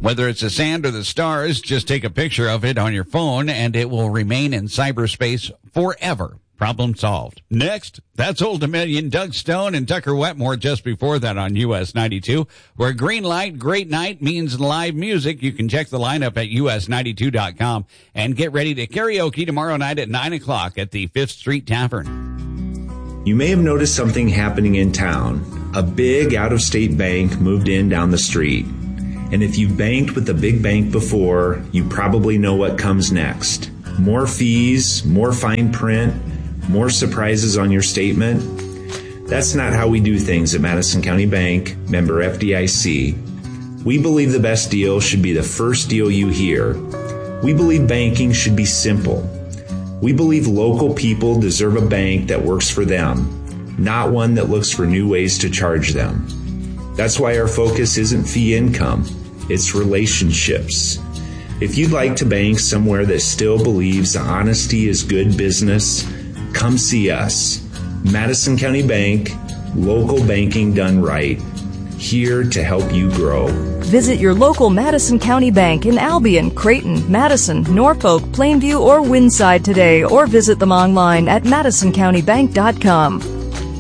Whether it's the sand or the stars, just take a picture of it on your phone and it will remain in cyberspace forever. Problem solved. Next, that's Old Dominion, Doug Stone and Tucker Wetmore just before that on US 92, where green light, great night means live music. You can check the lineup at us92.com and get ready to karaoke tomorrow night at 9 o'clock at the 5th Street Tavern. You may have noticed something happening in town. A big out-of-state bank moved in down the street. And if you've banked with a big bank before, you probably know what comes next. More fees, more fine print, more surprises on your statement. That's not how we do things at Madison County Bank, member FDIC. We believe the best deal should be the first deal you hear. We believe banking should be simple. We believe local people deserve a bank that works for them, not one that looks for new ways to charge them. That's why our focus isn't fee income, it's relationships. If you'd like to bank somewhere that still believes honesty is good business, come see us. Madison County Bank, local banking done right. Here to help you grow. Visit your local Madison County Bank in Albion, Creighton, Madison, Norfolk, Plainview, or Windside today, or visit them online at madisoncountybank.com.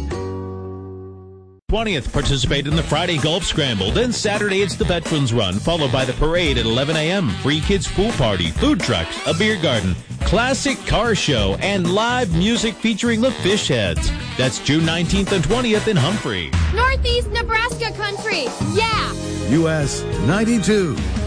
20th, participate in the Friday Golf Scramble. Then Saturday, it's the Veterans Run, followed by the parade at 11 a.m. Free kids pool party, food trucks, a beer garden, classic car show, and live music featuring the Fish Heads. That's June 19th and 20th in Humphrey. Northeast Nebraska country, yeah! US 92.